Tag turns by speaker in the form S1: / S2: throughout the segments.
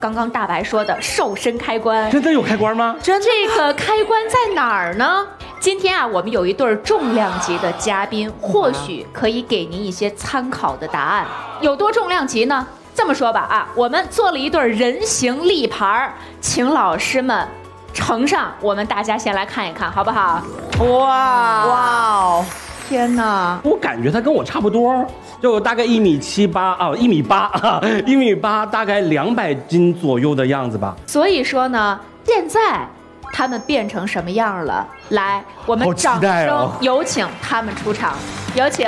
S1: 刚刚大白说的瘦身开关，
S2: 真的有开关吗？
S1: 这个开关在哪儿呢？今天啊，我们有一对重量级的嘉宾，或许可以给您一些参考的答案。有多重量级呢？这么说吧啊，我们做了一对人形立牌，请老师们呈上，我们大家先来看一看，好不好？哇哦，天哪！
S2: 我感觉他跟我差不多，就大概1.78米啊，1.8米，大概200斤左右的样子吧。
S1: 所以说呢，现在他们变成什么样了？来，我们掌声有请他们出场，有请！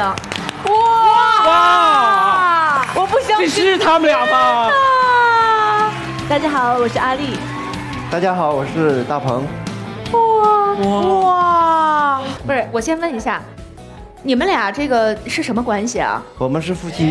S1: 哇！我不相信，
S2: 这是他们俩吧？
S3: 大家好，我是阿丽。
S4: 大家好，我是大鹏。
S1: 哇！不是，我先问一下，你们俩这个是什么关系啊？
S4: 我们是夫妻。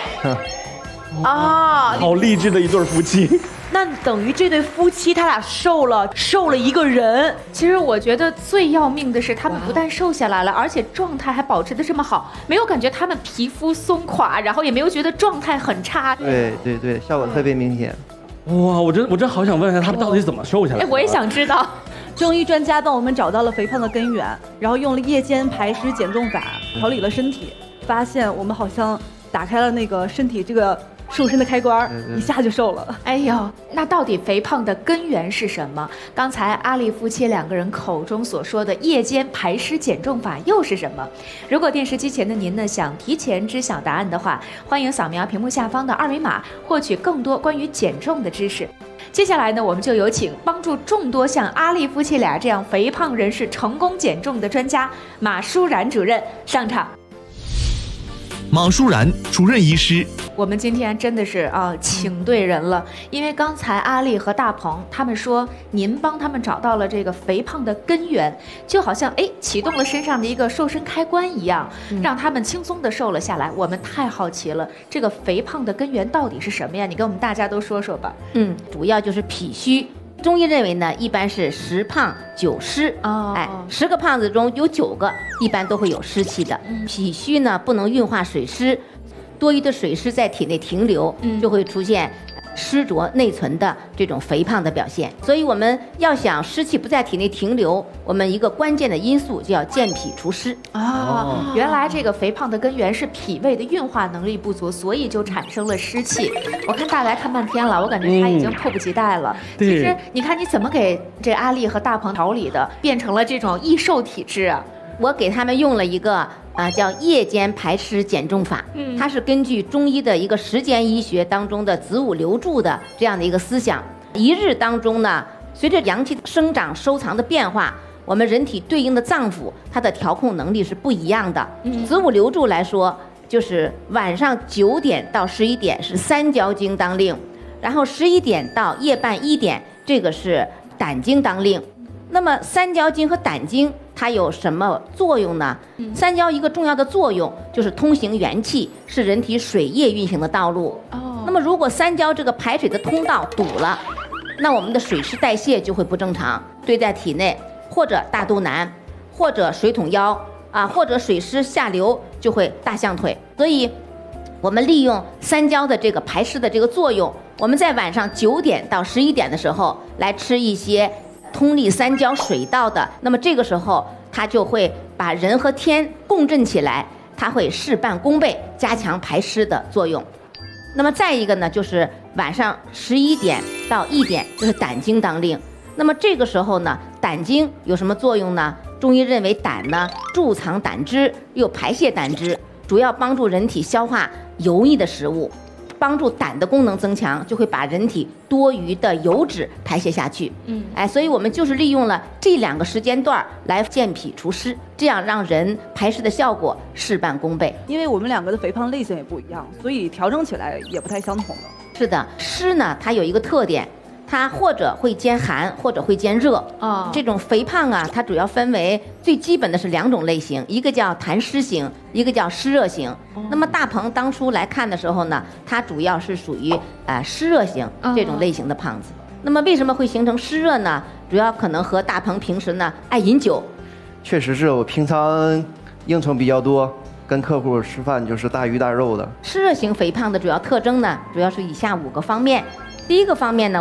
S1: 啊，
S2: 好励志的一对夫妻。
S3: 那等于这对夫妻他俩瘦了一个人。
S1: 其实我觉得最要命的是，他们不但瘦下来了，而且状态还保持得这么好，没有感觉他们皮肤松垮，然后也没有觉得状态很差。
S4: 对，效果特别明显。
S2: 哇，我真好想问一下，他们到底怎么瘦下来？
S1: 我也想知道。
S3: 中医专家帮我们找到了肥胖的根源，然后用了夜间排湿减重法调理了身体，发现我们好像打开了那个身体这个瘦身的开关，一下就瘦了。
S1: 哎呦，那到底肥胖的根源是什么？刚才阿丽夫妻两个人口中所说的夜间排湿减重法又是什么？如果电视机前的您呢想提前知晓答案的话，欢迎扫描屏幕下方的二维码，获取更多关于减重的知识。接下来呢，我们就有请帮助众多像阿丽夫妻俩这样肥胖人士成功减重的专家马舒然主任上场。
S5: 马舒然主任医师，
S1: 我们今天真的是请对人了，因为刚才阿丽和大鹏他们说您帮他们找到了这个肥胖的根源，就好像启动了身上的一个瘦身开关一样，让他们轻松的瘦了下来。我们太好奇了，这个肥胖的根源到底是什么呀？你跟我们大家都说说吧。
S6: 主要就是脾虚。中医认为呢，一般是10胖9湿，10个胖子中有9个一般都会有湿气的。脾虚呢不能运化水湿，多余的水湿在体内停留，就会出现湿浊内存的这种肥胖的表现。所以我们要想湿气不在体内停留，我们一个关键的因素就要健脾除湿。
S1: 原来这个肥胖的根源是脾胃的运化能力不足，所以就产生了湿气。我看大白看半天了，我感觉他已经迫不及待了。其实你看你怎么给这阿丽和大鹏调理的，变成了这种易瘦体质啊？
S6: 我给他们用了一个叫夜间排湿减重法，它是根据中医的一个时间医学当中的子午流注的这样的一个思想。一日当中呢，随着阳气生长收藏的变化，我们人体对应的脏腑它的调控能力是不一样的。子午流注来说，就是晚上9点到11点是三焦经当令，然后11点到夜半1点这个是胆经当令。那么三焦经和胆经它有什么作用呢？三焦一个重要的作用就是通行元气，是人体水液运行的道路。那么如果三焦这个排水的通道堵了，那我们的水湿代谢就会不正常，堆在体内，或者大肚腩，或者水桶腰或者水湿下流就会大象腿。所以我们利用三焦的这个排湿的这个作用，我们在晚上9点到11点的时候来吃一些通利三焦水道的，那么这个时候它就会把人和天共振起来，它会事半功倍，加强排湿的作用。那么再一个呢，就是晚上11点到1点就是胆经当令。那么这个时候呢，胆经有什么作用呢？中医认为胆呢贮藏胆汁，又排泄胆汁，主要帮助人体消化油腻的食物，帮助胆的功能增强，就会把人体多余的油脂排泄下去。所以我们就是利用了这2个时间段来健脾除湿，这样让人排湿的效果事半功倍。
S3: 因为我们2个的肥胖类型也不一样，所以调整起来也不太相同的。
S6: 是的，湿呢它有一个特点，它或者会兼寒，或者会兼热。这种肥胖它主要分为最基本的是2种类型，一个叫痰湿型，一个叫湿热型。那么大鹏当初来看的时候呢，他主要是属于湿热型这种类型的胖子。那么为什么会形成湿热呢？主要可能和大鹏平时呢爱饮酒。
S4: 确实是我平常应酬比较多，跟客户吃饭就是大鱼大肉的。
S6: 湿热型肥胖的主要特征呢，主要是以下5个方面。第一个方面呢，